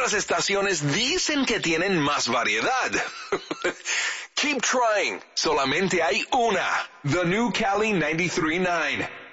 otras estaciones dicen que tienen más variedad. Keep trying. Solamente hay una. The New Cali 93.9.